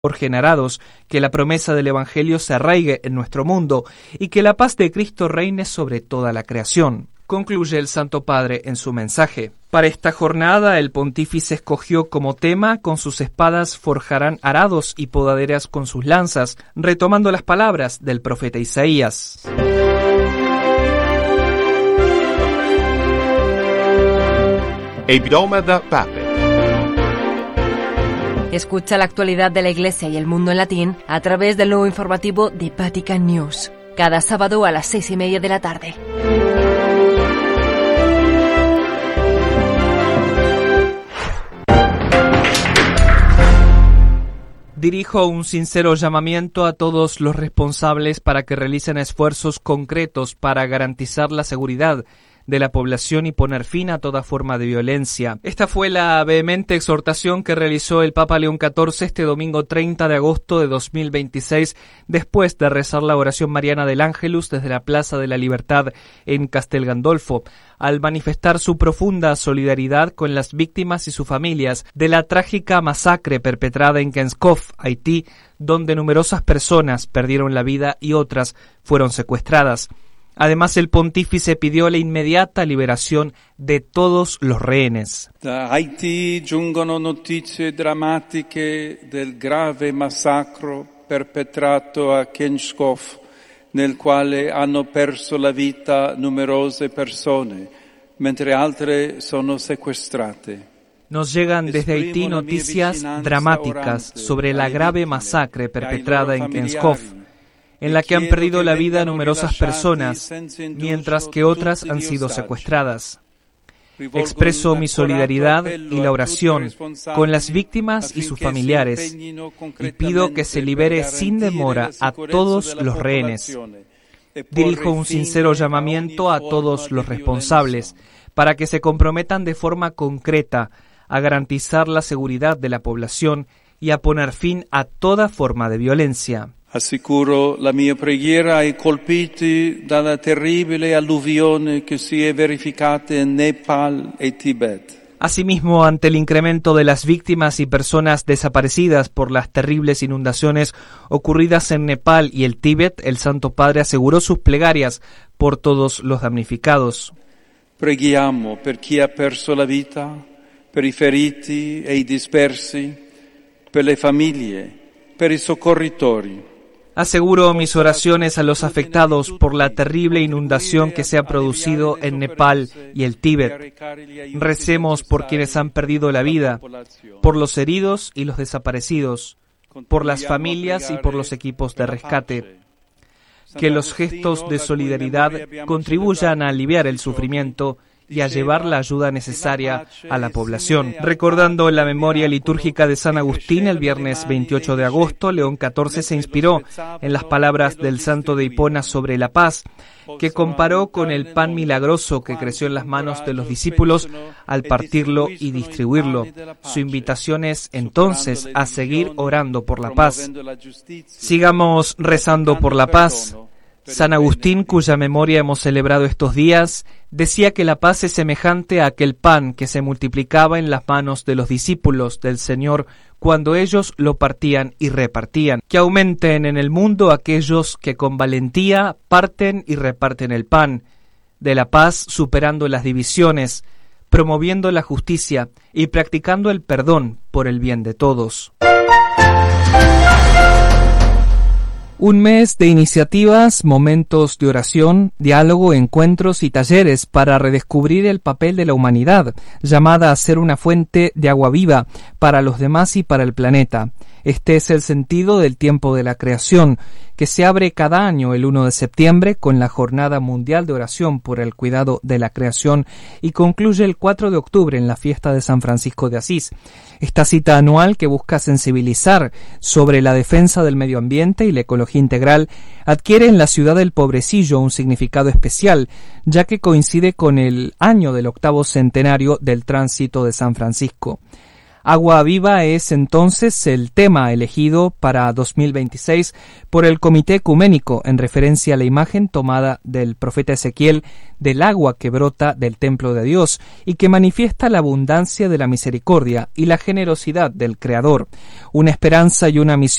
generados, que la promesa del Evangelio se arraigue en nuestro mundo y que la paz de Cristo reine sobre toda la creación. Concluye el Santo Padre en su mensaje. Para esta jornada, el pontífice escogió como tema: con sus espadas forjarán arados y podaderas con sus lanzas, retomando las palabras del profeta Isaías. Il Pidome da Pape. Escucha la actualidad de la Iglesia y el mundo en latín a través del nuevo informativo de Vatican News, cada sábado a las 6:30 de la tarde. Dirijo un sincero llamamiento a todos los responsables para que realicen esfuerzos concretos para garantizar la seguridad de la población y poner fin a toda forma de violencia. Esta fue la vehemente exhortación que realizó el Papa León XIV este domingo 30 de agosto de 2026, después de rezar la oración mariana del Ángelus desde la Plaza de la Libertad en Castel Gandolfo, al manifestar su profunda solidaridad con las víctimas y sus familias de la trágica masacre perpetrada en Kenskov, Haití, donde numerosas personas perdieron la vida y otras fueron secuestradas. Además, el pontífice pidió la inmediata liberación de todos los rehenes. Da Haití giungono notizie drammatiche del grave massacro perpetrato a Kenskov, nel quale hanno perso la vita numerose persone, mentre altre sono sequestrate. Nos llegan desde Haití noticias dramáticas sobre la grave masacre perpetrada en Kenskov, en la que han perdido la vida numerosas personas, mientras que otras han sido secuestradas. Expreso mi solidaridad y la oración con las víctimas y sus familiares, y pido que se libere sin demora a todos los rehenes. Dirijo un sincero llamamiento a todos los responsables para que se comprometan de forma concreta a garantizar la seguridad de la población y a poner fin a toda forma de violencia. Assicuro la mia preghiera ai colpiti dalla terribile alluvione che si è verificata in Nepal e Tibet. Asimismo, ante el incremento de las víctimas y personas desaparecidas por las terribles inundaciones ocurridas en Nepal y el Tíbet, el Santo Padre aseguró sus plegarias por todos los damnificados. Preghiamo per chi ha perso la vita, per i feriti e i dispersi, per le famiglie, per i soccorritori. Aseguro mis oraciones a los afectados por la terrible inundación que se ha producido en Nepal y el Tíbet. Recemos por quienes han perdido la vida, por los heridos y los desaparecidos, por las familias y por los equipos de rescate. Que los gestos de solidaridad contribuyan a aliviar el sufrimiento y a llevar la ayuda necesaria a la población. Recordando la memoria litúrgica de San Agustín, el viernes 28 de agosto, León XIV se inspiró en las palabras del santo de Hipona sobre la paz, que comparó con el pan milagroso que creció en las manos de los discípulos al partirlo y distribuirlo. Su invitación es, entonces, a seguir orando por la paz. Sigamos rezando por la paz. San Agustín, cuya memoria hemos celebrado estos días, decía que la paz es semejante a aquel pan que se multiplicaba en las manos de los discípulos del Señor cuando ellos lo partían y repartían. Que aumenten en el mundo aquellos que con valentía parten y reparten el pan de la paz, superando las divisiones, promoviendo la justicia y practicando el perdón por el bien de todos. Un mes de iniciativas, momentos de oración, diálogo, encuentros y talleres para redescubrir el papel de la humanidad, llamada a ser una fuente de agua viva para los demás y para el planeta. Este es el sentido del tiempo de la creación, que se abre cada año el 1 de septiembre con la Jornada Mundial de Oración por el Cuidado de la Creación y concluye el 4 de octubre en la fiesta de San Francisco de Asís. Esta cita anual, que busca sensibilizar sobre la defensa del medio ambiente y la ecología integral, adquiere en la ciudad del Pobrecillo un significado especial, ya que coincide con el año del 8º centenario del tránsito de San Francisco. Agua viva es entonces el tema elegido para 2026 por el Comité Ecuménico en referencia a la imagen tomada del profeta Ezequiel del agua que brota del templo de Dios y que manifiesta la abundancia de la misericordia y la generosidad del Creador, una esperanza y una misión